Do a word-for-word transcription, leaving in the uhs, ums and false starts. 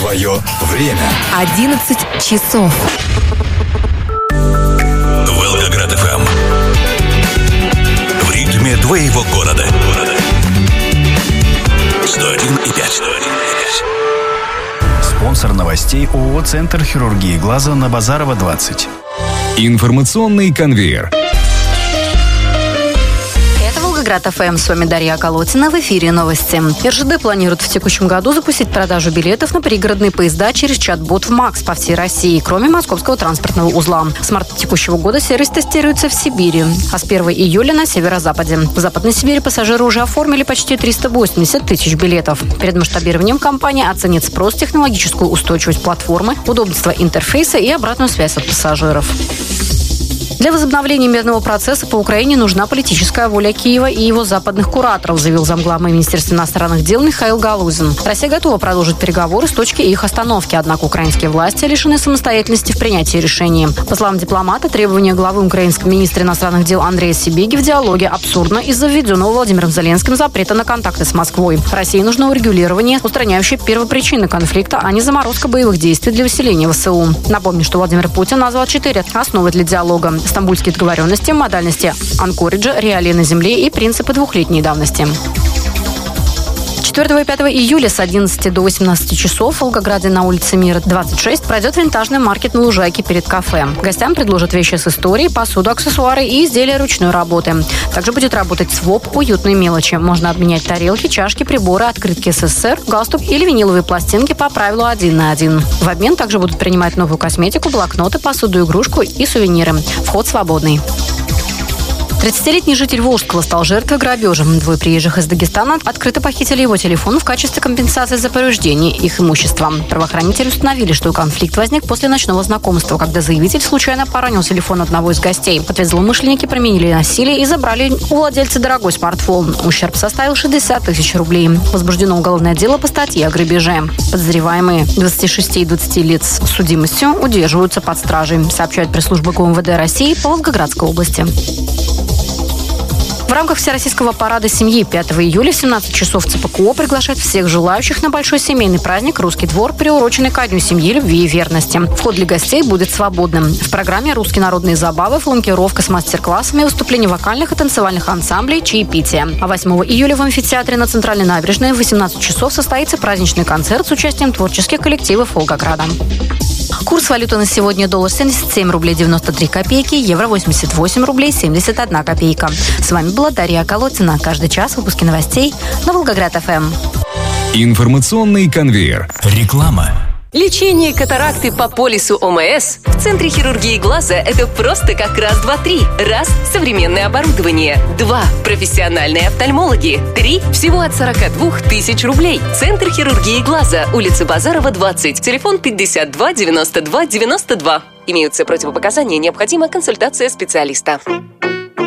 Твое время. одиннадцать часов. Волгоград эф эм. В ритме твоего города. сто один и пять. Спонсор новостей ООО «Центр хирургии глаза» на Базарова, двадцать. Информационный конвейер. Волгоград эф эм, с вами Дарья Колотина. В эфире новости. эр жэ дэ планирует в текущем году запустить продажу билетов на пригородные поезда через чат-бот в МАКС по всей России, кроме московского транспортного узла. С марта текущего года сервис тестируется в Сибири, а с первого июля на северо-западе. В Западной Сибири пассажиры уже оформили почти триста восемьдесят тысяч билетов. Перед масштабированием компания оценит спрос, технологическую устойчивость платформы, удобство интерфейса и обратную связь от пассажиров. Для возобновления мирного процесса по Украине нужна политическая воля Киева и его западных кураторов, заявил замглавы Министерства иностранных дел Михаил Галузин. Россия готова продолжить переговоры с точки их остановки, однако украинские власти лишены самостоятельности в принятии решений. По словам дипломата, требования главы украинского министра иностранных дел Андрея Сибиги в диалоге абсурдно из-за введенного Владимиром Зеленским запрета на контакты с Москвой. России нужно урегулирование, устраняющее первопричины конфликта, а не заморозка боевых действий для усиления вэ эс у. Напомню, что Владимир Путин назвал четыре основы для диалога: стамбульские договоренности, модальности Анкориджа, реалии на земле и принципы двухлетней давности. четвёртого и пятого июля с одиннадцати до восемнадцати часов в Волгограде на улице Мира, двадцать шесть, пройдет винтажный маркет на лужайке перед кафе. Гостям предложат вещи с историей, посуду, аксессуары и изделия ручной работы. Также будет работать своп уютной мелочи. Можно обменять тарелки, чашки, приборы, открытки эс эс эс эр, галстук или виниловые пластинки по правилу один на один. В обмен также будут принимать новую косметику, блокноты, посуду, игрушку и сувениры. Вход свободный. тридцатилетний житель Волжского стал жертвой грабежа. Двое приезжих из Дагестана открыто похитили его телефон в качестве компенсации за повреждение их имущества. Правоохранители установили, что конфликт возник после ночного знакомства, когда заявитель случайно поранил телефон одного из гостей. В ответ злоумышленники применили насилие и забрали у владельца дорогой смартфон. Ущерб составил шестьдесят тысяч рублей. Возбуждено уголовное дело по статье о грабеже. Подозреваемые двадцати шести и двадцати лиц с судимостью удерживаются под стражей, сообщает пресс-служба гэ у эм вэ дэ России по Волгоградской области. В рамках Всероссийского парада семьи пятого июля в семнадцать часов цэ пэ ка о приглашает всех желающих на большой семейный праздник «Русский двор», приуроченный ко Дню семьи, любви и верности. Вход для гостей будет свободным. В программе русские народные забавы, фланкировка с мастер-классами, выступления вокальных и танцевальных ансамблей, чаепитие. А восьмого июля в амфитеатре на Центральной набережной в восемнадцать часов состоится праздничный концерт с участием творческих коллективов Волгограда. Курс валюты на сегодня: доллар семьдесят семь рублей девяносто три копейки, евро восемьдесят восемь рублей семьдесят одна копейка. С вами была Дарья Колотина. Каждый час выпуски новостей на Волгоград эф эм. Информационный конвейер. Реклама. Лечение катаракты по полису о эм эс в Центре хирургии глаза – это просто как раз, два, три. Раз – современное оборудование. Два – профессиональные офтальмологи. Три – всего от сорока двух тысяч рублей. Центр хирургии глаза, улица Базарова, двадцать. Телефон пятьдесят два девяносто два девяносто два. Имеются противопоказания, необходима консультация специалиста.